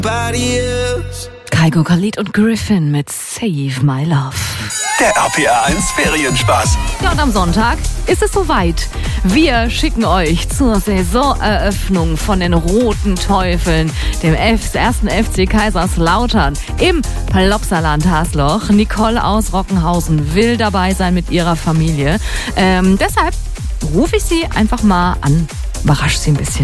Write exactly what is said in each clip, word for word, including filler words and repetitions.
Kygo, Khalid und Griffin mit Save My Love. Der R P R eins Ferienspaß. Ja, und am Sonntag ist es soweit. Wir schicken euch zur Saisoneröffnung von den Roten Teufeln, dem ersten F C Kaiserslautern im Plopsaland Hasloch. Nicole aus Rockenhausen will dabei sein mit ihrer Familie. Ähm, deshalb rufe ich sie einfach mal an. Überrascht sie ein bisschen.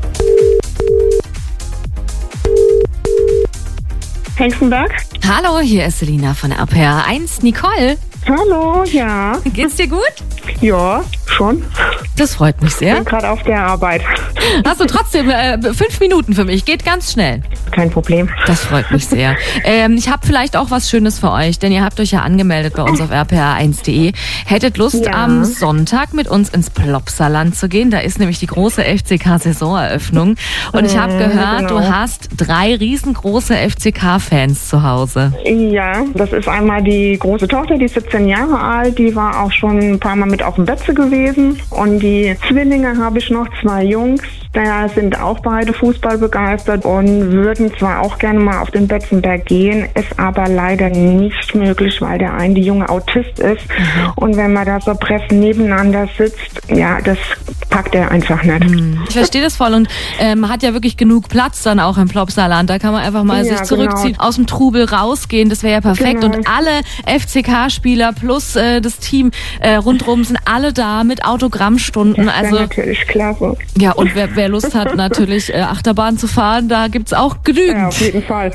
Hengstenberg? Hallo, hier ist Selina von R P R eins. Nicole, Hallo, ja. geht's dir gut? Ja, schon. Das freut mich Ich sehr. bin gerade auf der Arbeit. Hast du trotzdem äh, fünf Minuten für mich? Geht ganz schnell. Kein Problem. Das freut mich sehr. Ähm, ich habe vielleicht auch was Schönes für euch, denn ihr habt euch ja angemeldet bei uns auf r p r eins punkt d e. Hättet Lust, Ja. am Sonntag mit uns ins Plopsaland zu gehen. Da ist nämlich die große F C K-Saisoneröffnung. Und ich habe Mhm, gehört, genau. du hast drei riesengroße F C K-Fans zu Hause. Ja, das ist einmal die große Tochter, die ist siebzehn Jahre alt. Die war auch schon ein paar Mal mit auf dem Betze gewesen. Und die Zwillinge habe ich noch, zwei Jungs. Da sind auch beide Fußball begeistert und würden zwar auch gerne mal auf den Betzenberg gehen, ist aber leider nicht möglich, weil der eine die junge Autist ist. Und wenn man da so pressen nebeneinander sitzt, ja, das packt er einfach nicht. Ich verstehe das voll und ähm, man hat ja wirklich genug Platz dann auch im Plopsaland. Da kann man einfach mal Ja, sich zurückziehen, genau. aus dem Trubel rausgehen. Das wäre ja perfekt. Genau. Und alle F C K-Spieler plus äh, das Team äh, rundherum sind alle da mit Autogrammstunden. Das wäre Also natürlich klasse. ja, und wer, wer Lust hat, natürlich äh, Achterbahn zu fahren, da gibt's auch genügend. Ja, auf jeden Fall.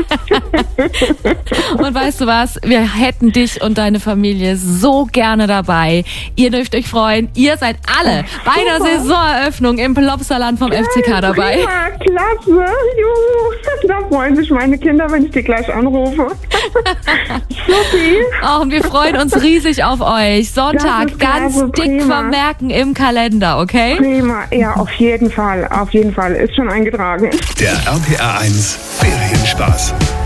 Und weißt du was? Wir hätten dich und deine Familie so gerne dabei. Ihr dürft euch freuen. Ihr seid alle bei der super. Saisoneröffnung im Plopsaland vom F C K dabei. Prima, klasse. Juhu. Da freuen sich meine Kinder, wenn ich die gleich anrufe. Supi. Oh, und wir freuen uns riesig auf euch. Sonntag Das ist ganz klasse, dick prima. vermerken im Kalender, okay? Prima. Ja, auf jeden Fall. Auf jeden Fall. Ist schon eingetragen. Der R P R eins Ferienspaß.